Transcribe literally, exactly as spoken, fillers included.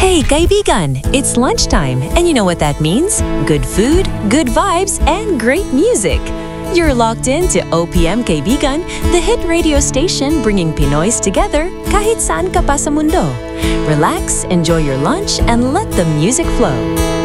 Hey, kaibigan! It's lunchtime, and you know what that means? Good food, good vibes, and great music. You're locked in to O P M Kaibigan, the hit radio station bringing Pinoys together kahit saan ka pa sa mundo. Relax, enjoy your lunch, and let the music flow.